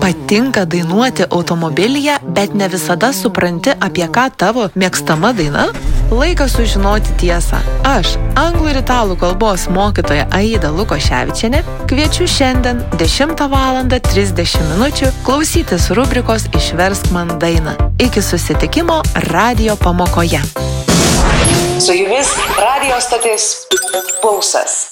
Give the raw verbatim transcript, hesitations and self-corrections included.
Patinka dainuoti automobilyje, bet ne visada supranti, apie ką tavo mėgstama daina? Laikas sužinoti tiesą. Aš, anglų ir italų kalbos mokytoja Aida Lukoševičienė, kviečiu šiandien dešimtą valandą trisdešimt minučių klausytis rubrikos Išversk man dainą. Iki susitikimo radijo pamokoje. Su jumis radijo stotis Pulsas.